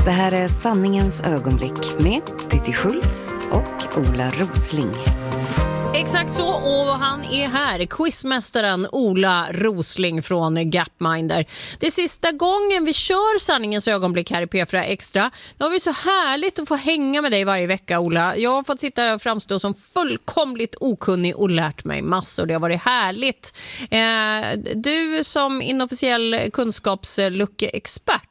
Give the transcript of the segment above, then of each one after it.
Det här är Sanningens ögonblick med Titti Schultz och Ola Rosling. Exakt så, och han är här, quizmästaren Ola Rosling från Gapminder. Det är sista gången vi kör Sanningens ögonblick här i P4 Extra. Det har vi så härligt att få hänga med dig varje vecka, Ola. Jag har fått sitta här och framstå som fullkomligt okunnig och lärt mig massor. Det har varit härligt. Du som inofficiell kunskapsluckeexpert.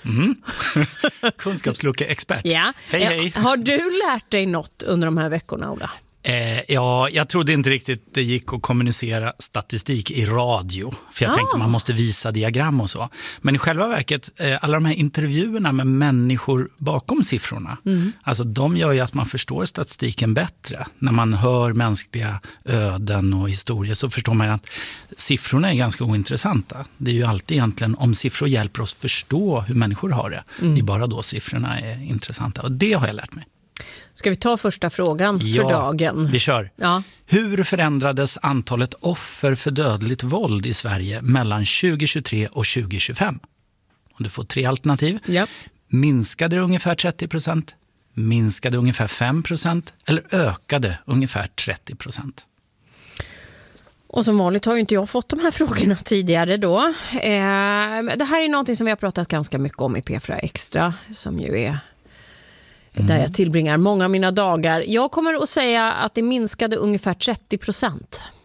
Kunskapsluckeexpert. Ja. Hej. Har du lärt dig något under de här veckorna, Ola? Ja, jag trodde inte riktigt det gick att kommunicera statistik i radio. För jag tänkte man måste visa diagram och så. Men i själva verket, alla de här intervjuerna med människor bakom siffrorna. Alltså de gör ju att man förstår statistiken bättre. När man hör mänskliga öden och historier så förstår man att siffrorna är ganska ointressanta. Det är ju alltid egentligen om siffror hjälper oss förstå hur människor har det. Det är bara då siffrorna är intressanta. Och det har jag lärt mig. Ska vi ta första frågan för dagen? Vi kör. Ja. Hur förändrades antalet offer för dödligt våld i Sverige mellan 2023 och 2025? Och du får 3 alternativ. Ja. Minskade det ungefär 30%? Minskade ungefär 5%? Eller ökade ungefär 30%? Och som vanligt har ju inte jag fått de här frågorna tidigare då. Det här är någonting som vi har pratat ganska mycket om i P4 Extra, som ju är där jag tillbringar många av mina dagar. Jag kommer att säga att det minskade ungefär 30%.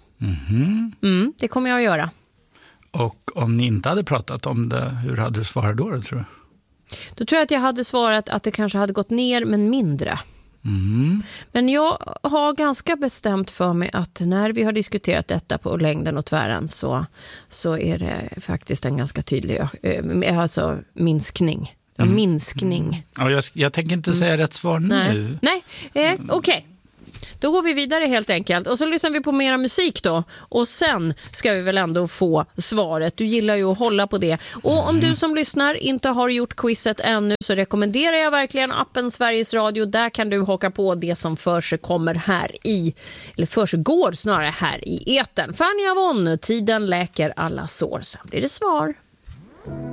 Det kommer jag att göra. Och om ni inte hade pratat om det, hur hade du svarat då, tror du? Då tror jag att jag hade svarat att det kanske hade gått ner, men mindre. Men jag har ganska bestämt för mig att när vi har diskuterat detta på längden och tvären så är det faktiskt en ganska tydlig minskning. Minskning. Ja, jag tänker inte säga rätt svar nu. Nej, okej. Då går vi vidare helt enkelt. Och så lyssnar vi på mera musik då. Och sen ska vi väl ändå få svaret. Du gillar ju att hålla på det. Och om du som lyssnar inte har gjort quizet ännu så rekommenderar jag verkligen appen Sveriges Radio. Där kan du haka på det som försiggår snarare här i etern. Fanny Avon, tiden läker alla sår. Sen blir det svar.